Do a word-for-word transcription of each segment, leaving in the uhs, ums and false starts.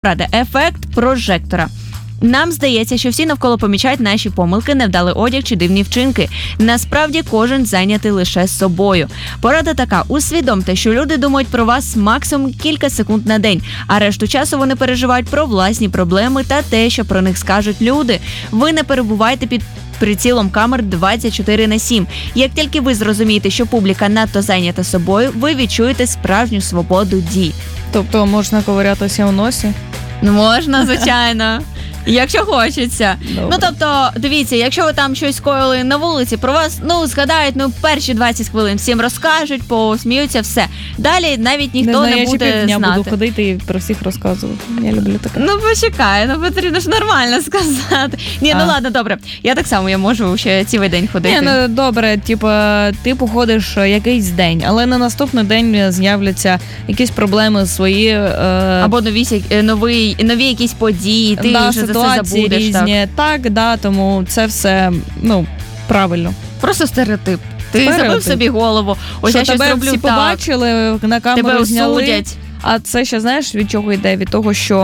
Рада. Ефект прожектора. Нам здається, що всі навколо помічають наші помилки, невдалий одяг чи дивні вчинки. Насправді кожен зайнятий лише собою. Порада така: усвідомте, що люди думають про вас максимум кілька секунд на день, а решту часу вони переживають про власні проблеми та те, що про них скажуть люди. Ви не перебувайте під прицілом камер двадцять чотири на сім. Як тільки ви зрозумієте, що публіка надто зайнята собою, ви відчуєте справжню свободу дій. Тобто можна ковирятися у носі? Можна, звичайно. Якщо хочеться. Добре. Ну, тобто, дивіться, якщо ви там щось коїли на вулиці, про вас, ну, згадають, ну, перші двадцять хвилин всім розкажуть, посміються, все. Далі навіть ніхто не, не, знаю, буде я ще півдня знати. буду ходити і про всіх розказувати. Я люблю таке. Ну, почекай, ну, потрібно ж нормально сказати. Ні, А. ну, ладно, добре. Я так само, я можу ще цілий день ходити. Ні, ну, добре, типу, ти походиш якийсь день, але на наступний день з'являться якісь проблеми свої. Е... Або нові, ся- нові, нові якісь події, ти да, вже за це ситуації забудеш. різні. Так. так, да, тому це все, ну, правильно. Просто стереотип. Ти Стереотип. забив собі голову, ось Що я щось тебе роблю всі так, побачили, на камеру тебе зняли. осудять. А це ще, знаєш, від чого йде? Від того, що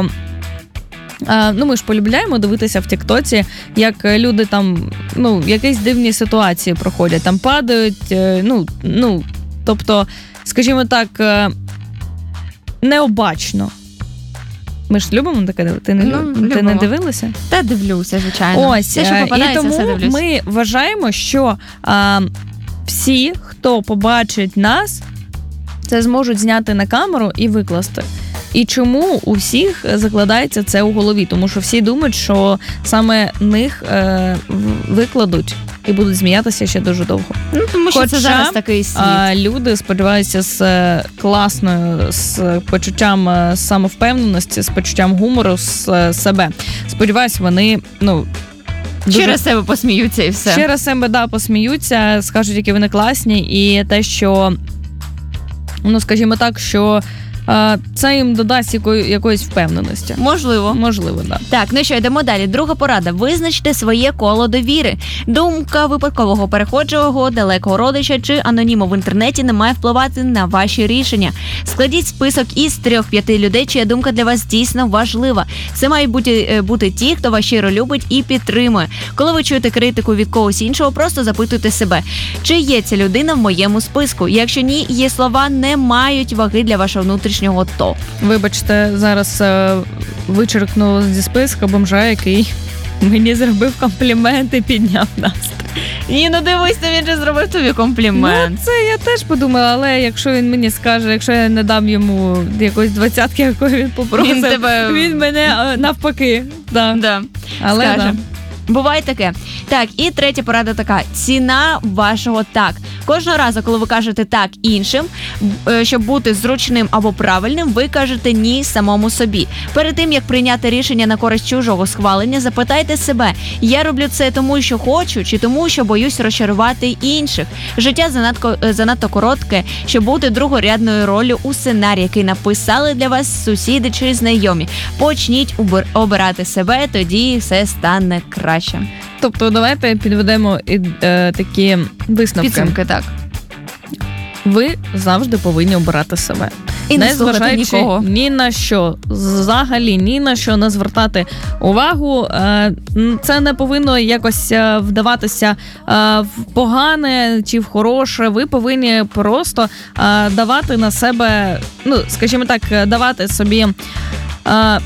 а, ну, ми ж полюбляємо дивитися в Тіктоці, як люди там, ну, якісь дивні ситуації проходять, там падають, е, ну, ну, тобто, скажімо так, е, необачно. Ми ж любимо таке дивитися? Ти, не, Ну, ти не любимо. дивилася? Та дивлюся, звичайно. Ось, Все, що е, і попадається, тому все дивлюсь. ми вважаємо, що а, всі, хто побачить нас, це зможуть зняти на камеру і викласти. І чому у всіх закладається це у голові? Тому що всі думають, що саме них е, викладуть і будуть сміятися ще дуже довго. Ну, тому що Хоча, це зараз такий світ. А люди, сподіваюся, з е, класною, з почуттям е, самовпевненості, з почуттям гумору, з е, себе. Сподіваюся, вони, ну, дуже... Через себе посміються і все. Через себе, да, посміються, скажуть, які вони класні, і те, що, ну, скажімо так, що е, це їм додасть якої, якоїсь впевненості. Можливо. Можливо, да. Так, ну що, йдемо далі. Друга порада. Визначте своє коло довіри. Думка випадкового перехожого, далекого родича чи аноніму в інтернеті не має впливати на ваші рішення. Складіть список із трьох-п'яти людей, чия думка для вас дійсно важлива. Це мають бути, бути ті, хто вас щиро любить і підтримує. Коли ви чуєте критику від когось іншого, просто запитуйте себе, чи є ця людина в моєму списку. Якщо ні, її слова не мають ваги для вашого внутрішнього «то». Вибачте, зараз е, вичеркну зі списка бомжа, який мені зробив комплімент і підняв настрій. Ні, ну дивись, то він же зробив тобі комплімент. Ну, це я теж подумала, але якщо він мені скаже, якщо я не дам йому якоїсь двадцятки, якої він попросив, Він тебе- він мене е, навпаки. Да. Да. Але Скаже. да. Буває таке. Так, і третя порада така. Ціна вашого «так». Кожного разу, коли ви кажете «так» іншим, е, щоб бути зручним або правильним, ви кажете «ні» самому собі. Перед тим, як прийняти рішення на користь чужого схвалення, запитайте себе, я роблю це тому, що хочу, чи тому, що боюсь розчарувати інших. Життя занадто, занадто коротке, щоб бути другорядною роллю у сценарії, який написали для вас сусіди чи знайомі. Почніть убир- обирати себе, тоді все стане краще. Тобто давайте підведемо і, е, такі висновки. Підсумки, так. Ви завжди повинні обирати себе. І не слухати Незважаючи нікого. ні на що, взагалі ні на що не звертати увагу. Е, Це не повинно якось е, вдаватися е, в погане чи в хороше. Ви повинні просто е, давати на себе, ну, скажімо так, давати собі е,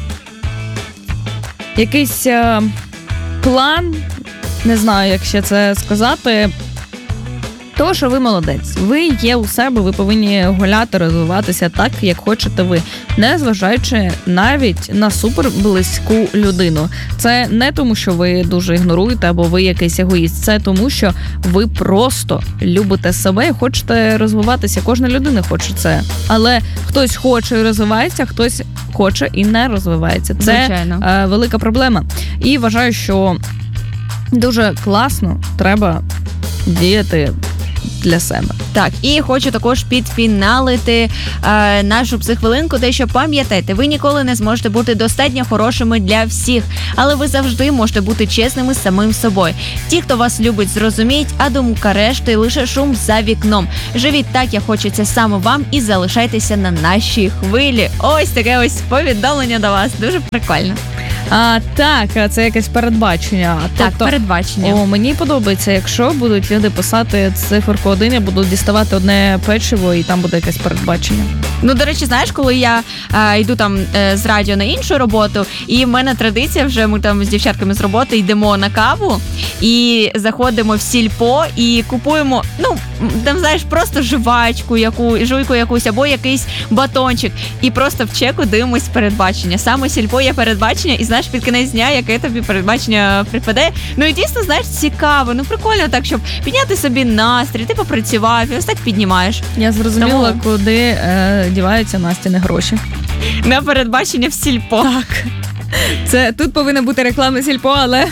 якийсь е, план, не знаю, як ще це сказати. То, що ви молодець, ви є у себе, ви повинні гуляти, розвиватися так, як хочете ви, не зважаючи навіть на суперблизьку людину. Це не тому, що ви дуже ігноруєте або ви якийсь егоїст, це тому, що ви просто любите себе і хочете розвиватися. Кожна людина хоче це. Але хтось хоче і розвивається, хтось хоче і не розвивається. Це е, велика проблема. І вважаю, що дуже класно треба діяти для себе. Так, і хочу також підфіналити е, нашу психвилинку, те, що пам'ятайте, ви ніколи не зможете бути достатньо хорошими для всіх, але ви завжди можете бути чесними з самим собою. Ті, хто вас любить, зрозуміють, а думка решти лише шум за вікном. Живіть так, як хочеться саме вам, і залишайтеся на нашій хвилі. Ось таке ось повідомлення до вас. Дуже прикольно. А, так, це якесь передбачення. Так, Тобто, передбачення. О, мені подобається, якщо будуть люди писати циферку один, я буду діставати одне печиво, і там буде якесь передбачення. Ну, до речі, знаєш, коли я е, йду там е, з радіо на іншу роботу, і в мене традиція вже, ми там з дівчатками з роботи йдемо на каву і заходимо в сільпо і купуємо, ну, там, знаєш, просто жвачку, яку, жуйку якусь, або якийсь батончик. І просто в чеку дивимось передбачення. Саме сільпо є передбачення, і знаєш, під кінець дня, яке тобі передбачення припаде. Ну і дійсно, знаєш, цікаво, ну прикольно так, щоб підняти собі настрій, ти попрацював, і ось так піднімаєш. Я зрозуміла, Тому... куди е, діваються Настіни гроші. На передбачення в сільпо. Так. Це, тут повинна бути реклама сільпо, але...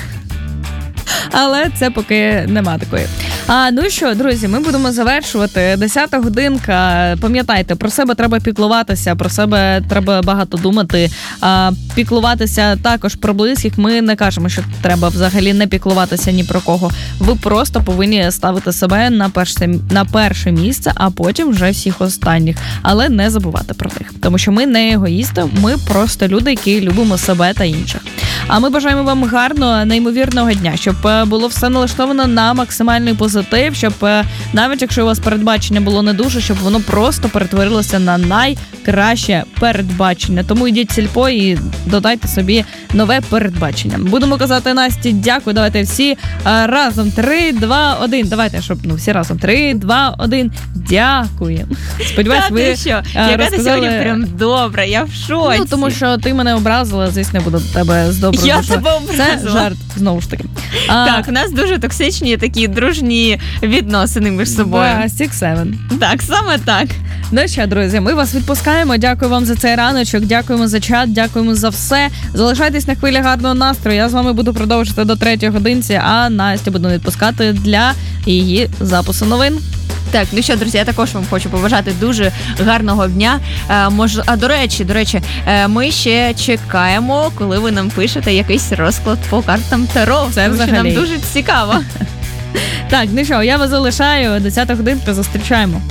Але це поки нема такої. А, ну що, друзі, ми будемо завершувати. Десята годинка. Пам'ятайте, про себе треба піклуватися, про себе треба багато думати. А, піклуватися також про близьких. Ми не кажемо, що треба взагалі не піклуватися ні про кого. Ви просто повинні ставити себе на перше, на перше місце, а потім вже всіх останніх. Але не забувати про них. Тому що ми не егоїсти, ми просто люди, які любимо себе та інших. А ми бажаємо вам гарного, неймовірного дня, щоб було все налаштовано на максимальний позитив, щоб навіть якщо у вас передбачення було не дуже, щоб воно просто перетворилося на найкраще передбачення. Тому йдіть в сільпо і додайте собі нове передбачення. Будемо казати Насті дякую. Давайте всі разом. Три, два, один. Давайте, щоб ну всі разом. Три, два, один. Дякую. Сподіваюсь, Та, ви ти що? Яка розказали... ти сьогодні прям добра, я в шоці. Ну, тому що ти мене образила, звісно, не буду до тебе з доброю Я душою. тебе образила. Це жарт, знову ж таки. А, Так, у нас дуже токсичні такі дружні відносини між собою. сікс-севен. Так, саме так. Ну що, друзі, ми вас відпускаємо. Дякую вам за цей раночок, дякуємо за чат, дякуємо за все. Залишайтесь на хвилі гарного настрою. Я з вами буду продовжувати до третьої годинці, а Настю буду відпускати для її запису новин. Так, ну що, друзі, я також вам хочу побажати дуже гарного дня. Е, мож... А до речі, до речі, е, ми ще чекаємо, коли ви нам пишете якийсь розклад по картам Таро. Це тому взагалі. що нам дуже цікаво. Так, ну що, я вас залишаю. десята годинка, зустрічаємо.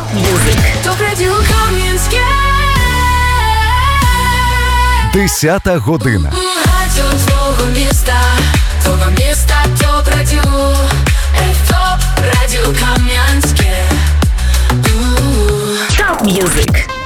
Десята година. Top Music.